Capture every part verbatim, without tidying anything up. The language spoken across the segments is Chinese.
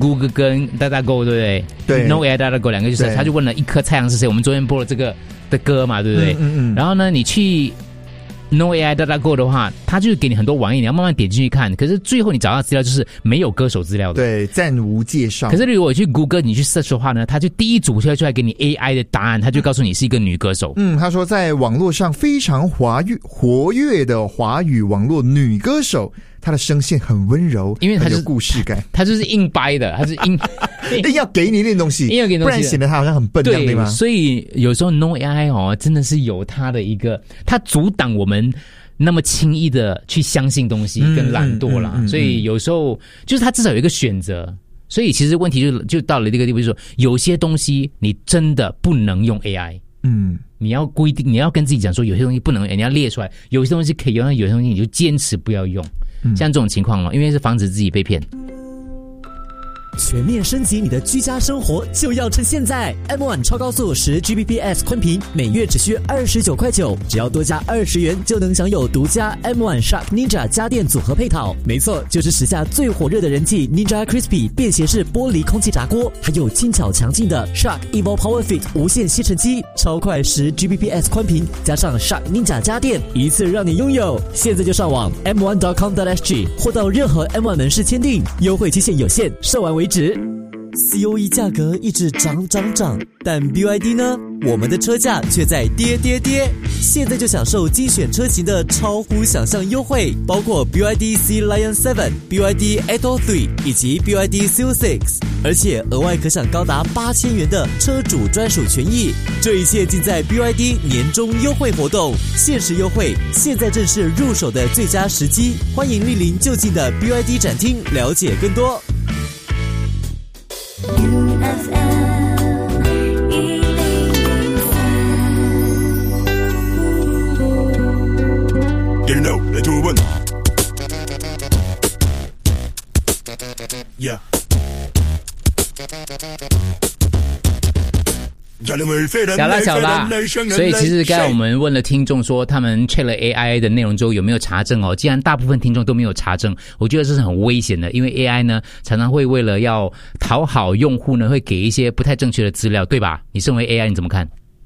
Google 跟 DuckDuckGo 对不对？ 对 ，No A I DuckDuckGo 两个就是，他就问了一颗太阳是谁，我们昨天播了这个的歌嘛，对不对？嗯嗯嗯。然后呢，你去 No A I DuckDuckGo 的话，它就给你很多网页，你要慢慢点进去看。可是最后你找到资料就是没有歌手资料的， 对，暂无介绍。 可是如果去 Google 你去 search 的话呢，它就第一组出来给你 A I 的答案，它就告诉你是一个女歌手。 嗯，他说在网络上非常华语活跃的华语网络女歌手。他的声线很温柔， 因为他有故事感， 他就是硬掰的，他是硬硬要给你一点东西， 硬要给你东西， 不然显得他好像很笨，对吗？ 所以有时候 No A I 哦，真的是有他的一个，他阻挡我们那么轻易的去相信东西跟懒惰啦。嗯嗯嗯嗯、所以有时候就是他至少有一个选择。所以其实问题就就到了这个地步，就是说有些东西你真的不能用 A I。嗯，你要规定，你要跟自己讲说，有些东西不能，你要列出来；有些东西可以用，有些东西你就坚持不要用。像这种情况哦，因为是防止自己被骗。 全面升级你的居家生活就要趁现在 ！M 一 超高速十 G B P S 宽频，每月只需二十九块九，只要多加二十元就能享有独家 M 一 Shark Ninja 家电组合配套。没错，就是时下最火热的人气 Ninja Crispy 便携式玻璃空气炸锅，还有轻巧强劲的 Shark Evo Power Fit 无线吸尘机，超快十 G B P S 宽频，加上 Shark Ninja 家电，一次让你拥有。现在就上网 M 一 点 com 点 S G 或到任何 M 一 门市签订，优惠期限有限，售完为止。C O E 价格一直涨涨涨，但 B Y D 呢？我们的车价却在跌跌跌。现在就享受精选车型的超乎想象优惠，包括 B Y D C Lion 七、B Y D八零三 以及 B Y D C O 六，而且额外可享高达八千元的车主专属权益。这一切尽在 B Y D 年终优惠活动，限时优惠，现在正是入手的最佳时机。欢迎莅临就近的 B Y D 展厅，了解更多。 U F M 一零零三 Get it out, let's do it one. Yeah. 小啦小啦，所以其实刚才我们问了听众说，他们 check 了 A I 的内容之后有没有查证哦？既然大部分听众都没有查证，我觉得这是很危险的，因为 A I 呢常常会为了要讨好用户呢，会给一些不太正确的资料，对吧？你身为 A I 你怎么看？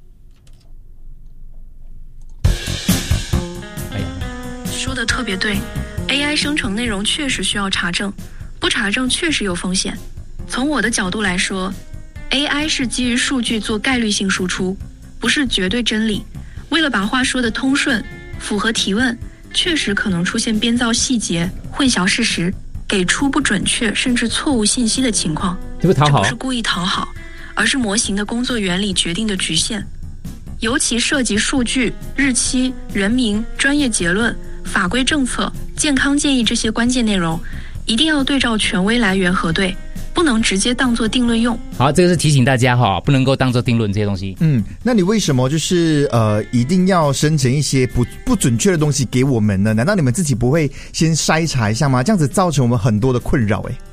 哎呀，说的特别对 ，A I 生成内容确实需要查证，不查证确实有风险。从我的角度来说。A I 是基于数据做概率性输出，不是绝对真理。为了把话说得通顺、符合提问，确实可能出现编造细节、混淆事实、给出不准确甚至错误信息的情况。 这不讨好？ 这不是故意讨好，而是模型的工作原理决定的局限。尤其涉及数据、日期、人名、专业结论、法规政策、健康建议这些关键内容，一定要对照权威来源核对。不能直接当作定论用。 好，这个是提醒大家哈，不能够当作定论这些东西。 嗯，那你为什么就是呃一定要生成一些不不准确的东西给我们呢？难道你们自己不会先筛查一下吗？这样子造成我们很多的困扰诶。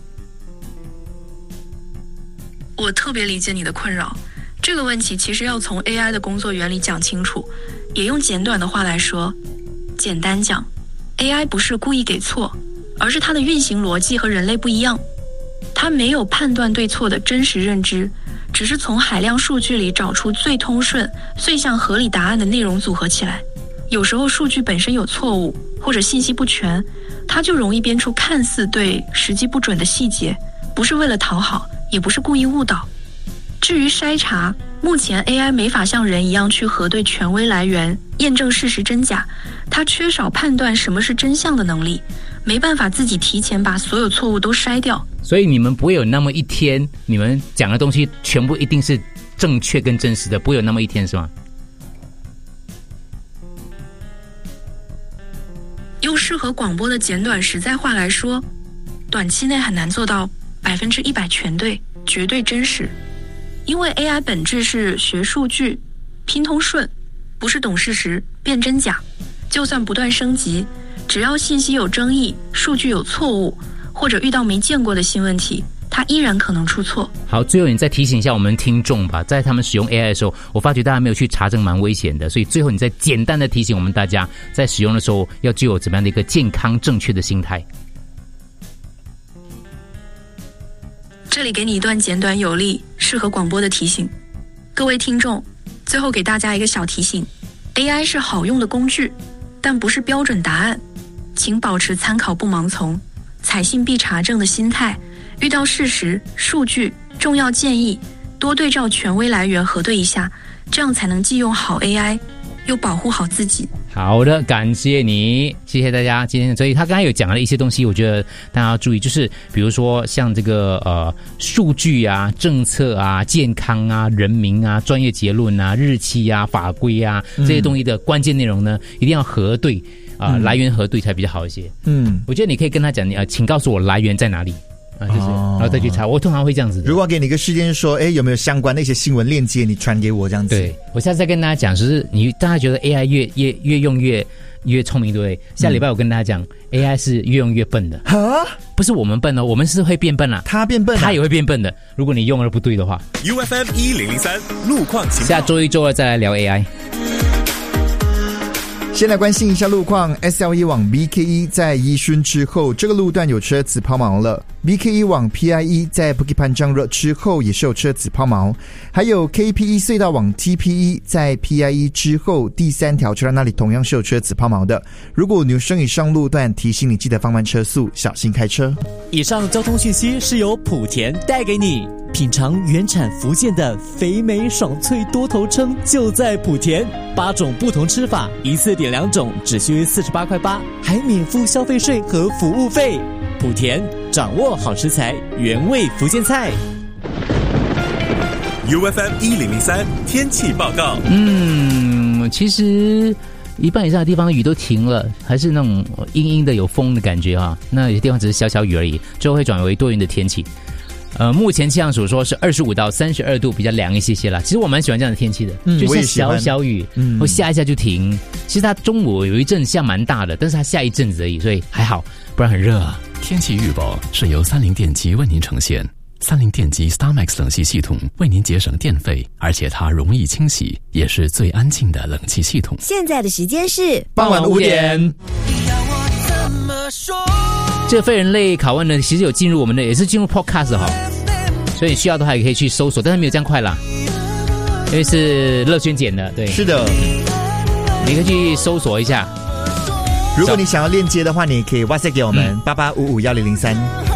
我特别理解你的困扰，这个问题其实要从 A I 的工作原理讲清楚，也用简短的话来说，简单讲 ，A I 不是故意给错，而是它的运行逻辑和人类不一样。它没有判断对错的真实认知，只是从海量数据里找出最通顺、最像合理答案的内容组合起来。有时候数据本身有错误或者信息不全，它就容易编出看似对、实际不准的细节，不是为了讨好，也不是故意误导。至于筛查，目前 A I 没法像人一样去核对权威来源，验证事实真假，它缺少判断什么是真相的能力，没办法自己提前把所有错误都筛掉。 所以你们不会有那么一天，你们讲的东西全部一定是正确跟真实的，不会有那么一天是吗？ 用适合广播的简短实在话来说，短期内很难做到百分之一百全对、绝对真实，因为 A I 本质是学数据、拼通顺，不是懂事实、辨真假。就算不断升级，只要信息有争议、数据有错误，或者遇到没见过的新问题，它依然可能出错。 好，最后你再提醒一下我们听众吧，在他们使用 A I 的时候，我发觉大家没有去查证，蛮危险的。所以最后你再简单的提醒我们大家，在使用的时候要具有怎么样的一个健康正确的心态。 这里给你一段简短有力、适合广播的提醒。各位听众，最后给大家一个小提醒 ：A I 是好用的工具，但不是标准答案，请保持参考不盲从、采信必查证的心态。遇到事实、数据、重要建议，多对照权威来源核对一下，这样才能既用好 A I， 又保护好自己。 好的，感谢你，谢谢大家。今天，所以他刚才有讲了一些东西，我觉得大家要注意，就是比如说像这个呃数据啊、政策啊、健康啊、人民啊、专业结论啊、日期啊、法规啊这些东西的关键内容呢，一定要核对啊、呃嗯，来源核对才比较好一些。嗯，我觉得你可以跟他讲，你呃，请告诉我来源在哪里。啊，就是，然后再去查。我通常会这样子的。 如果给你一个事件，说，哎，有没有相关的一些新闻链接，你传给我这样子。 对，我下次再跟大家讲，就是你大家觉得 A I 越越越用越越聪明，对不对？下礼拜我跟大家讲、嗯、，A I 是越用越笨的。哈，不是我们笨哦，我们是会变笨啦、啊。 他变笨、啊， 他也会变笨的。如果你用而不对的话。 U F M 一零零三路况情报， 下周一周二再来聊 A I。 先来关心一下路况 ，S L E 往 B K E 在宜顺之后，这个路段有车子抛锚了。B K E 往 P I E 在 Bukit Panjang Road 之后也是有车子抛锚，还有 K P E 隧道往 T P E 在 P I E 之后第三条车道那里同样是有车子抛锚的。如果你有生以上路段，提醒你记得放慢车速，小心开车。 以上交通讯息是由莆田带给你。品尝原产福建的肥美爽脆多头称就在莆田，八种不同吃法，一次点两种，只需四十八块八，还免付消费税和服务费。莆田掌握好食材，原味福建菜。 U F M 一零零三天气报告。 嗯，其实一半以上的地方雨都停了，还是那种阴阴的有风的感觉啊。那有些地方只是小小雨而已，之后会转为多云的天气。呃，目前气象署说是二十五到三十二度，比较凉一些些啦。其实我蛮喜欢这样的天气的，嗯、就是小小雨，嗯，或下一下就停。其实它中午有一阵下蛮大的，但是它下一阵子而已，所以还好，不然很热啊。 天气预报是由三菱电机为您呈现。三菱电机 StarMax 冷气系统为您节省电费，而且它容易清洗，也是最安静的冷气系统。 现在的时间是傍晚五点。这个非人类拷问呢，其实有进入我们的，也是进入 podcast 哈，所以需要的话也可以去搜索，但是没有这样快啦，因为是乐轩剪的，对， 是的， 你可以去搜索一下。 如果你想要链接的话，你可以 WhatsApp 给我们八八五五一零零三。